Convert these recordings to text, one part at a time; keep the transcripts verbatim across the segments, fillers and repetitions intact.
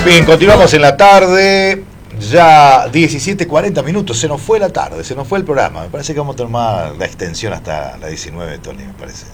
Bien, continuamos en la tarde, ya diecisiete cuarenta minutos, se nos fue la tarde, se nos fue el programa. Me parece que vamos a tomar la extensión hasta la diecinueve, Tony, me parece.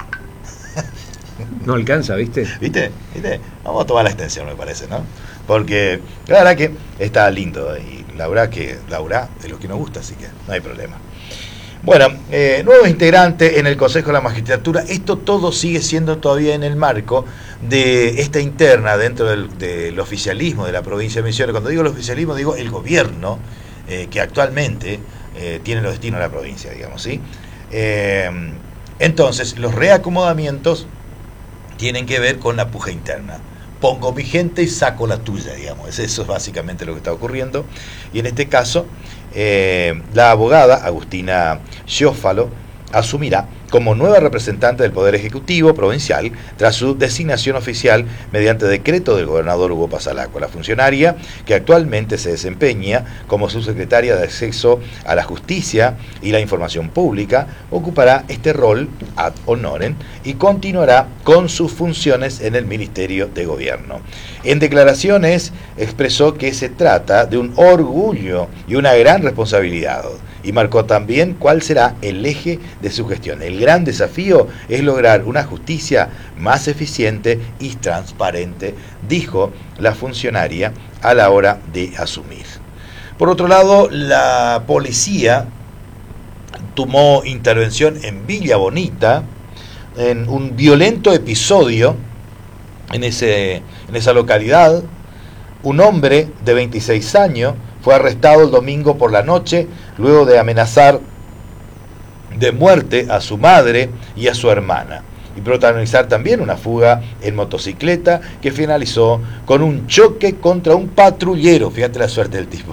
No alcanza, ¿viste? ¿Viste? ¿Viste? Vamos a tomar la extensión, me parece, ¿no? Porque la verdad que está lindo y la verdad que Laura es lo que nos gusta, así que no hay problema. Bueno, eh, nuevos integrantes en el Consejo de la Magistratura. Esto todo sigue siendo todavía en el marco de esta interna dentro del, del oficialismo de la provincia de Misiones. Cuando digo el oficialismo, digo el gobierno eh, que actualmente eh, tiene los destinos de la provincia, digamos, ¿sí? Eh, entonces, los reacomodamientos tienen que ver con la puja interna. Pongo mi gente y saco la tuya, digamos. Eso es básicamente lo que está ocurriendo. Y en este caso, eh, la abogada Agustina Schiófalo asumirá como nueva representante del Poder Ejecutivo Provincial tras su designación oficial mediante decreto del gobernador Hugo Pasalaco. La funcionaria, que actualmente se desempeña como subsecretaria de Acceso a la Justicia y la Información Pública, ocupará este rol ad honorem y continuará con sus funciones en el Ministerio de Gobierno. En declaraciones expresó que se trata de un orgullo y una gran responsabilidad, y marcó también cuál será el eje de su gestión. El gran desafío es lograr una justicia más eficiente y transparente, dijo la funcionaria a la hora de asumir. Por otro lado, la policía tomó intervención en Villa Bonita, en un violento episodio en, ese, en esa localidad. Un hombre de veintiséis años fue arrestado el domingo por la noche luego de amenazar de muerte a su madre y a su hermana, y protagonizar también una fuga en motocicleta que finalizó con un choque contra un patrullero. Fíjate la suerte del tipo.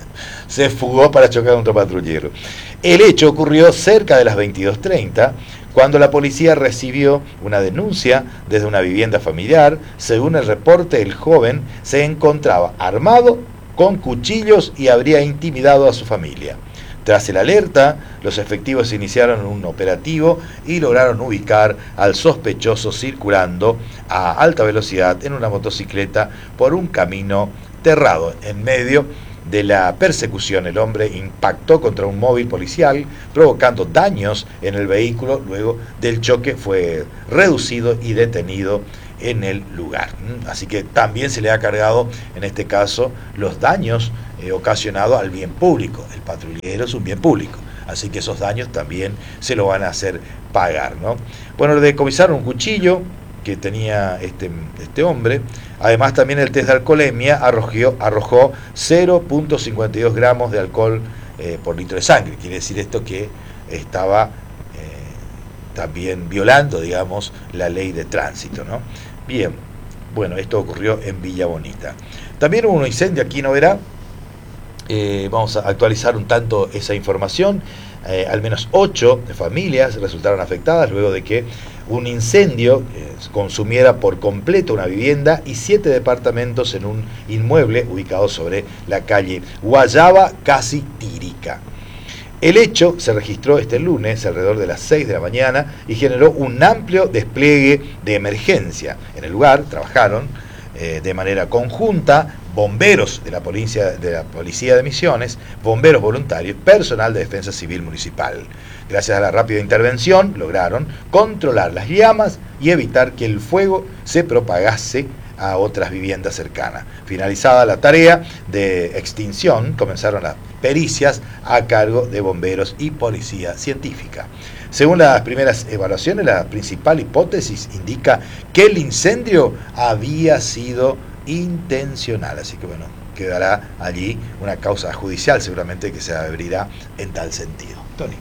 Se fugó para chocar contra un patrullero. El hecho ocurrió cerca de las veintidós treinta, cuando la policía recibió una denuncia desde una vivienda familiar. Según el reporte, el joven se encontraba armado con cuchillos y habría intimidado a su familia. Tras el alerta, los efectivos iniciaron un operativo y lograron ubicar al sospechoso circulando a alta velocidad en una motocicleta por un camino terrado. En medio de la persecución, el hombre impactó contra un móvil policial, provocando daños en el vehículo. Luego del choque fue reducido y detenido en el lugar. Así que también se le ha cargado, en este caso, los daños eh, ocasionados al bien público. El patrullero es un bien público, así que esos daños también se lo van a hacer pagar, ¿no? Bueno, le decomisaron un cuchillo que tenía este, este hombre. Además, también el test de alcoholemia arrojó, arrojó cero punto cincuenta y dos gramos de alcohol eh, por litro de sangre. Quiere decir esto que estaba eh, también violando, digamos, la ley de tránsito, ¿no? Bien, bueno, esto ocurrió en Villa Bonita. También hubo un incendio aquí en Oberá. Eh, vamos a actualizar un tanto esa información. Eh, al menos ocho familias resultaron afectadas luego de que un incendio eh, consumiera por completo una vivienda y siete departamentos en un inmueble ubicado sobre la calle Guayaba, casi Tirica. El hecho se registró este lunes alrededor de las seis de la mañana y generó un amplio despliegue de emergencia. En el lugar trabajaron eh, de manera conjunta bomberos de la policía, de la Policía de Misiones, bomberos voluntarios, personal de Defensa Civil Municipal. Gracias a la rápida intervención lograron controlar las llamas y evitar que el fuego se propagase a otras viviendas cercanas. Finalizada la tarea de extinción, comenzaron las pericias a cargo de bomberos y policía científica. Según las primeras evaluaciones, la principal hipótesis indica que el incendio había sido intencional. Así que bueno, quedará allí una causa judicial seguramente que se abrirá en tal sentido. Tony.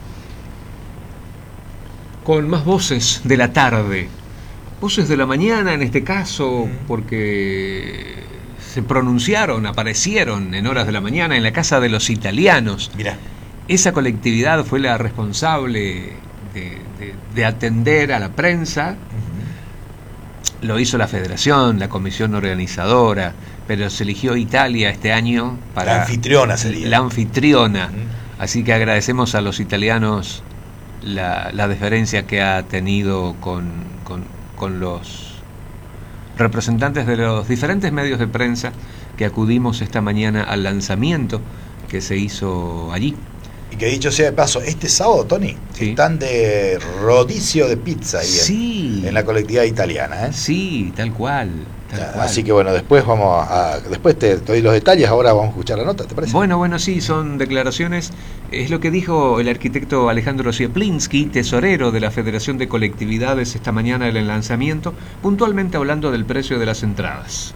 Con más voces de la tarde. Voces de la mañana en este caso, porque se pronunciaron, aparecieron en horas de la mañana en la Casa de los Italianos. Mirá. Esa colectividad fue la responsable de, de, de atender a la prensa. Uh-huh. Lo hizo la Federación, la comisión organizadora, pero se eligió Italia este año para... La anfitriona sería. La anfitriona. Uh-huh. Así que agradecemos a los italianos la, la deferencia que ha tenido con... con con los representantes de los diferentes medios de prensa que acudimos esta mañana al lanzamiento que se hizo allí. Y que dicho sea de paso, este sábado, Tony, sí. están de rodicio de pizza ahí sí. en, en la colectividad italiana, ¿eh? Sí, tal cual. Tal Así cual. que bueno, después vamos a, después te, te doy los detalles, ahora vamos a escuchar la nota, ¿te parece? Bueno, bueno, sí, son declaraciones, es lo que dijo el arquitecto Alejandro Cieplinski, tesorero de la Federación de Colectividades esta mañana en el lanzamiento, puntualmente hablando del precio de las entradas.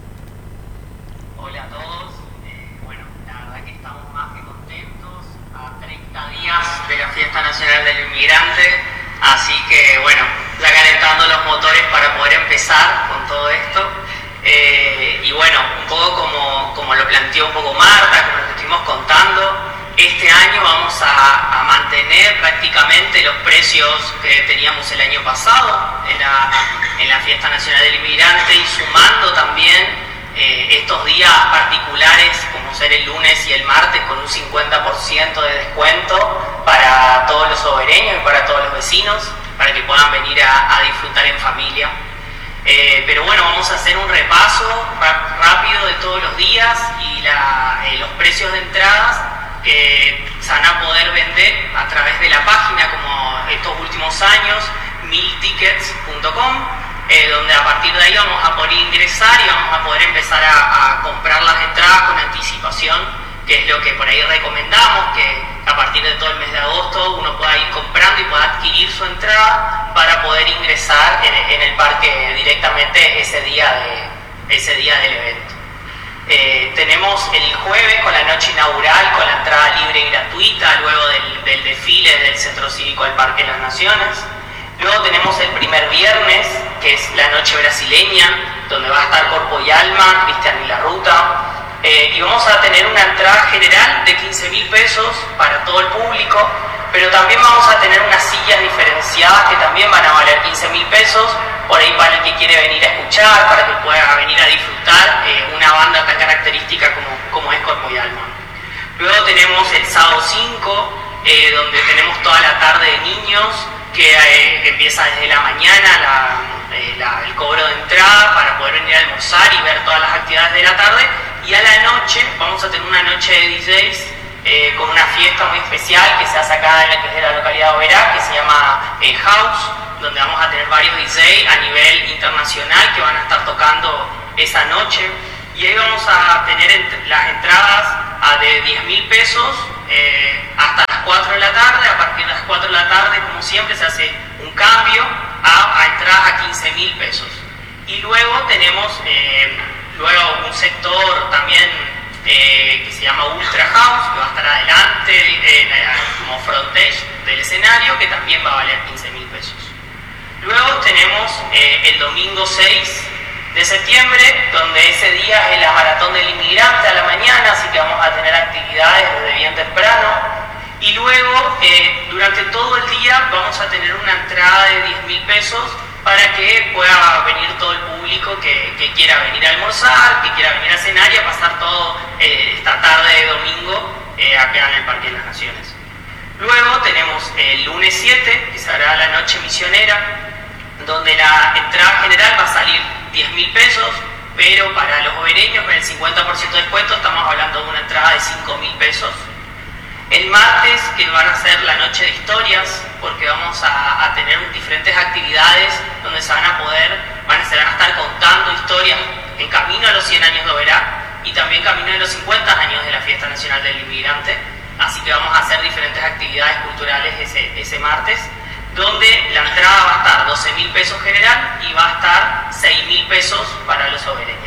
Hola a todos, eh, bueno, la verdad que estamos más que contentos a treinta días de la Fiesta Nacional del Inmigrante, así que bueno, ya calentando los motores para poder empezar con todo esto. Eh, y bueno, un poco como, como lo planteó un poco Marta, como lo que estuvimos contando, este año vamos a, a mantener prácticamente los precios que teníamos el año pasado en la, en la Fiesta Nacional del Inmigrante, y sumando también eh, estos días particulares como ser el lunes y el martes con un cincuenta por ciento de descuento para todos los sobereños y para todos los vecinos, para que puedan venir a, a disfrutar en familia. Eh, pero bueno, vamos a hacer un repaso rápido de todos los días y la, eh, los precios de entradas que se van a poder vender a través de la página, como estos últimos años, mil tickets punto com, eh, donde a partir de ahí vamos a poder ingresar y vamos a poder empezar a, a comprar las entradas con anticipación, que es lo que por ahí recomendamos, que a partir de todo el mes de agosto uno pueda ir comprando y pueda adquirir su entrada para poder ingresar en, en el parque directamente ese día, de, ese día del evento. Eh, tenemos el jueves con la noche inaugural con la entrada libre y gratuita, luego del, del desfile del Centro Cívico del Parque de las Naciones. Luego tenemos el primer viernes, que es la noche brasileña, donde va a estar Corpo y Alma, Cristian y la Ruta. Eh, y vamos a tener una entrada general de quince mil pesos para todo el público, pero también vamos a tener unas sillas diferenciadas que también van a valer quince mil pesos, por ahí para el que quiere venir a escuchar, para que pueda venir a disfrutar eh, una banda tan característica como, como es Corpo y Alma. Luego tenemos el sábado cinco, eh, donde tenemos toda la tarde de niños, que eh, empieza desde la mañana la, eh, la, el cobro de entrada para poder venir a almorzar y ver todas las actividades de la tarde. Y a la noche vamos a tener una noche de D Js eh, con una fiesta muy especial que se hace acá en la, que es de la localidad de Oberá, que se llama eh, House, donde vamos a tener varios D Js a nivel internacional que van a estar tocando esa noche. Y ahí vamos a tener ent las entradas a de diez mil pesos eh, hasta las cuatro de la tarde. A partir de las cuatro de la tarde, como siempre, se hace un cambio a, a entradas a quince mil pesos. Y luego tenemos eh, luego un sector también eh, que se llama Ultra House, que va a estar adelante eh, como frontage del escenario, que también va a valer quince mil pesos. Luego tenemos eh, el domingo seis de septiembre, donde ese día es la maratón del inmigrante a la mañana, así que vamos a tener actividades desde bien temprano. Y luego, eh, durante todo el día, vamos a tener una entrada de diez mil pesos para que pueda venir todo el público que, que quiera venir a almorzar, que quiera venir a cenar y a pasar toda eh, esta tarde de domingo eh, acá en el Parque de las Naciones. Luego tenemos el lunes siete, que será la noche misionera, donde la entrada general va a salir diez mil pesos, pero para los obereños con el cincuenta por ciento de descuento estamos hablando de una entrada de cinco mil pesos. El martes, que van a ser la noche de historias, porque vamos a, a tener diferentes actividades donde se van a poder, van a, se van a estar contando historias en camino a los cien años de Oberá y también camino a los cincuenta años de la Fiesta Nacional del Inmigrante. Así que vamos a hacer diferentes actividades culturales ese, ese martes, donde la entrada va a estar doce mil pesos general y va a estar seis mil pesos para los obereños.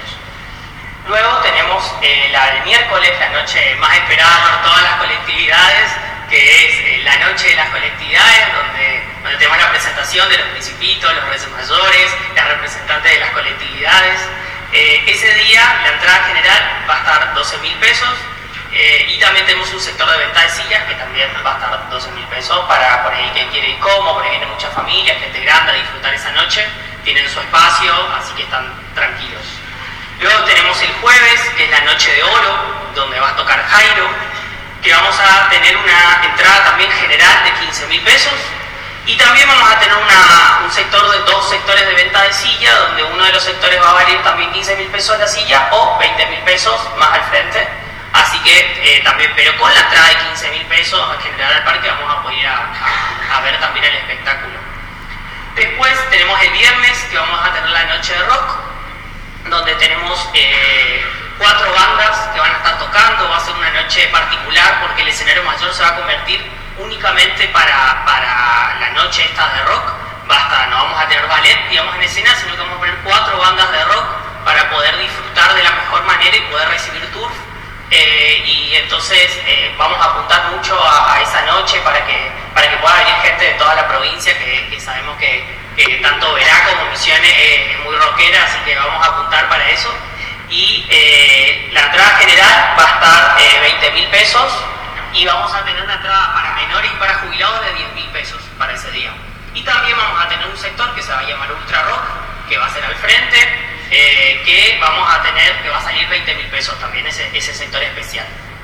Luego tenemos eh, la del miércoles, la noche más esperada por todas las colectividades, que es eh, la noche de las colectividades, donde, donde tenemos la presentación de los principitos, los reyes mayores, las representantes de las colectividades. Eh, ese día la entrada general va a estar doce mil pesos eh, y también tenemos un sector de venta de sillas que también va a estar doce mil pesos para por ahí que quiere ir cómodo, por ahí vienen muchas familias, gente grande a disfrutar esa noche, tienen su espacio, así que están tranquilos. Luego tenemos el jueves, que es la noche de oro, donde va a tocar Jairo, que vamos a tener una entrada también general de quince mil pesos. Y también vamos a tener una, un sector de dos sectores de venta de silla, donde uno de los sectores va a valer también quince mil pesos la silla o veinte mil pesos más al frente. Así que eh, también, pero con la entrada de quince mil pesos a generar al parque vamos a poder ir a, a, a ver también el espectáculo. Después tenemos el viernes que vamos a tener la noche de rock, donde tenemos eh, cuatro bandas que van a estar tocando. Va a ser una noche particular porque el escenario mayor se va a convertir únicamente para, para la noche esta de rock. Basta, no vamos a tener ballet, digamos, en escena, sino que vamos a poner cuatro bandas de rock para poder disfrutar de la mejor manera y poder recibir turf. Eh, y entonces eh, vamos a apuntar mucho a, a esa noche para que, para que pueda venir gente de toda la provincia, que, que sabemos que, que tanto Verá como Misiones eh, es muy rockera, así que vamos a apuntar para eso. Y eh, la entrada general va a estar eh, veinte mil pesos y vamos a tener una entrada para menores y para jubilados de diez mil pesos para ese día. Y también vamos a tener un sector que se va a llamar Ultra Rock, que va a ser al frente, eh, que vamos a tener, que va a salir veinte mil pesos también ese, ese sector especial.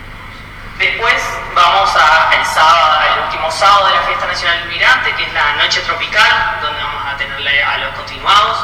Después vamos a el sábado, el último sábado de la Fiesta Nacional del Migrante, que es la Noche Tropical, donde vamos a tenerle a los continuados.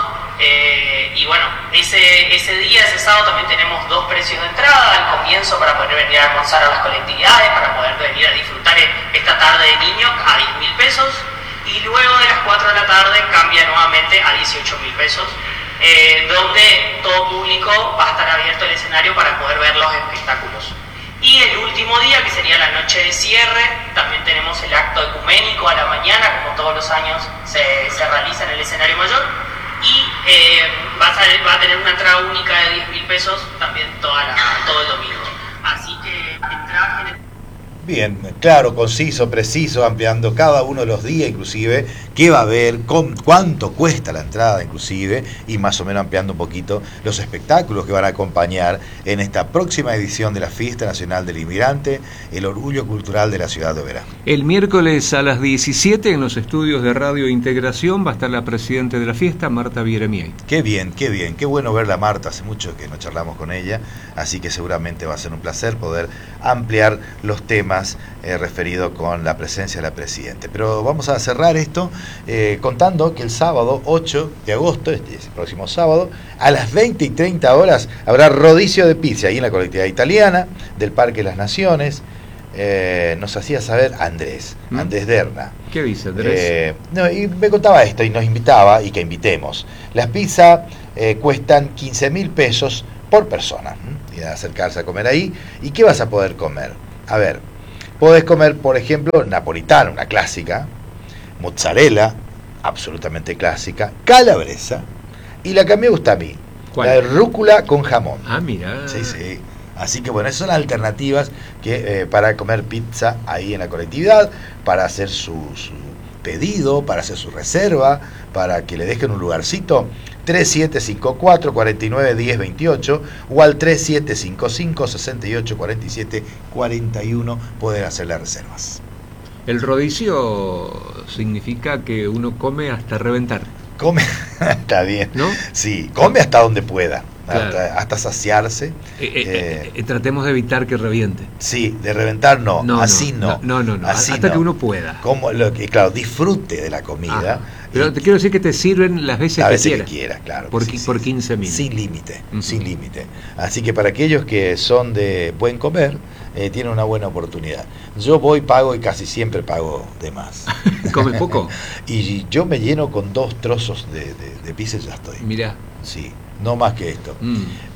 Eh, y bueno, ese, ese día, ese sábado también tenemos dos precios de entrada al comienzo para poder venir a almorzar a las colectividades, para poder venir a disfrutar esta tarde de niños a diez mil pesos. Y luego de las cuatro de la tarde cambia nuevamente a dieciocho mil pesos, eh, donde todo público va a estar abierto el escenario para poder ver los espectáculos. Y el último día, que sería la noche de cierre, también tenemos el acto ecuménico a la mañana, como todos los años se, se realiza en el escenario mayor. Y eh, va, a salir, va a tener una entrada única de diez mil pesos también toda la, todo el domingo. Así que entrada general. Bien, claro, conciso, preciso, ampliando cada uno de los días, inclusive, qué va a haber, con, cuánto cuesta la entrada, inclusive, y más o menos ampliando un poquito los espectáculos que van a acompañar en esta próxima edición de la Fiesta Nacional del Inmigrante, el orgullo cultural de la ciudad de Oberá. El miércoles a las diecisiete en los estudios de Radio Integración va a estar la presidenta de la fiesta, Marta Bieremiay. Qué bien, qué bien, qué bueno verla, Marta, hace mucho que no charlamos con ella, así que seguramente va a ser un placer poder ampliar los temas Eh, referido con la presencia de la Presidenta. Pero vamos a cerrar esto eh, contando que el sábado ocho de agosto, este es el próximo sábado, a las veinte y treinta horas habrá rodicio de pizza ahí en la colectividad italiana del Parque Las Naciones. Eh, nos hacía saber Andrés, ¿Mm? Andrés Derna. ¿Qué dice Andrés? Eh, no, y me contaba esto y nos invitaba y que invitemos. Las pizzas eh, cuestan quince mil pesos por persona. ¿Mm? Y acercarse a comer ahí. ¿Y qué vas a poder comer? A ver, podés comer, por ejemplo, napolitana, una clásica, mozzarella, absolutamente clásica, calabresa, y la que me gusta a mí, ¿cuál? La de rúcula con jamón. Ah, mira. Sí, sí. Así que bueno, esas son las alternativas que, eh, para comer pizza ahí en la colectividad, para hacer su, su pedido, para hacer su reserva, para que le dejen un lugarcito. tres siete cinco cuatro, cuatro nueve, uno cero dos ocho o al tres siete cinco cinco, seis ocho cuatro siete cuatro uno poder hacer las reservas. El rodicio significa que uno come hasta reventar. Come, está bien, ¿no? Sí, come hasta donde pueda, claro. hasta, hasta saciarse. Eh, eh, eh, eh, tratemos de evitar que reviente. Sí, de reventar no, no así no. No, no, no, no. Así hasta no. que uno pueda. Como lo que, claro, disfrute de la comida. Ah. Pero te quiero decir que te sirven las veces, las que, veces quiera, que quiera, claro. Por, sí, por sí, quince mil. Sin límite, uh-huh. sin límite. Así que para aquellos que son de buen comer, eh, tienen una buena oportunidad. Yo voy, pago y casi siempre pago de más. ¿Comes poco? Y yo me lleno con dos trozos de, de, de pizza y ya estoy. Mirá. Sí, no más que esto. Mm.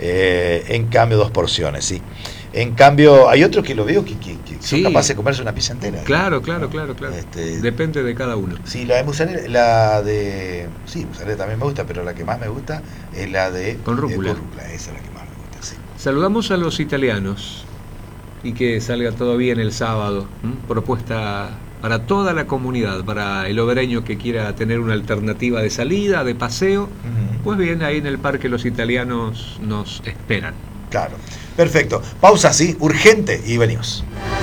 Eh, en cambio, dos porciones, sí. En cambio, hay otros que lo veo que, que, que sí. son capaces de comerse una pizza entera. Claro, claro, claro, claro. Este, Depende de cada uno. Sí, la de mozzarella, la de... Sí, mozzarella también me gusta, pero la que más me gusta es la de... Con rúcula. Eh, con rúcula, esa es la que más me gusta, sí. Saludamos a los italianos y que salga todo bien el sábado. ¿m? Propuesta para toda la comunidad, para el obereño que quiera tener una alternativa de salida, de paseo. Uh-huh. Pues bien, ahí en el parque los italianos nos esperan. Claro. Perfecto. Pausa, sí, urgente y venimos.